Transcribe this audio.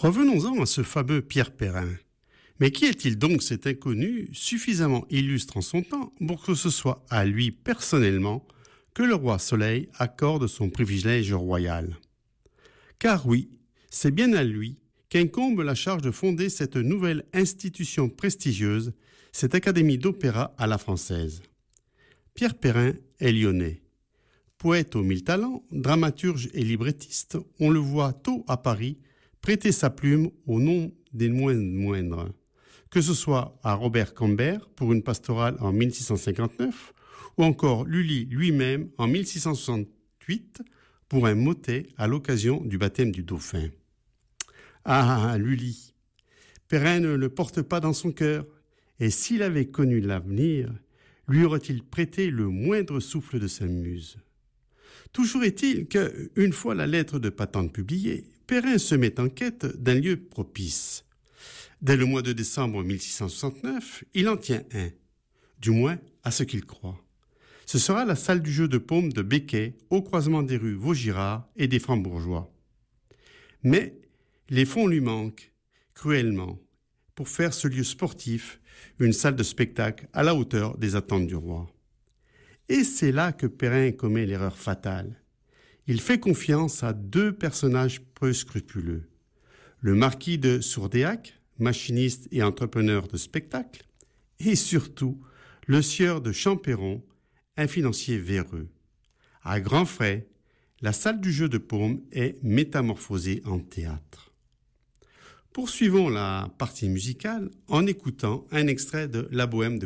Revenons-en à ce fameux Pierre Perrin. Mais qui est-il donc cet inconnu suffisamment illustre en son temps pour que ce soit à lui personnellement que le roi Soleil accorde son privilège royal? Car oui, c'est bien à lui qu'incombe la charge de fonder cette nouvelle institution prestigieuse, cette académie d'opéra à la française. Pierre Perrin est lyonnais. Poète aux 1000 talents, dramaturge et librettiste, on le voit tôt à Paris prêter sa plume au nom des moindres. Que ce soit à Robert Cambert pour une pastorale en 1659, ou encore Lully lui-même en 1668 pour un motet à l'occasion du baptême du dauphin. Ah, Lully! Perrin ne le porte pas dans son cœur, et s'il avait connu l'avenir, lui aurait-il prêté le moindre souffle de sa muse? Toujours est-il que, une fois la lettre de patente publiée, Perrin se met en quête d'un lieu propice. Dès le mois de décembre 1669, il en tient un, du moins à ce qu'il croit. Ce sera la salle du jeu de paume de Becquet, au croisement des rues Vaugirard et des Francs-Bourgeois. Mais les fonds lui manquent, cruellement, pour faire ce lieu sportif, une salle de spectacle à la hauteur des attentes du roi. Et c'est là que Perrin commet l'erreur fatale. Il fait confiance à deux personnages peu scrupuleux. Le marquis de Sourdéac, machiniste et entrepreneur de spectacle, et surtout le sieur de Champéron, un financier véreux. À grands frais, la salle du jeu de paume est métamorphosée en théâtre. Poursuivons la partie musicale en écoutant un extrait de La Bohème de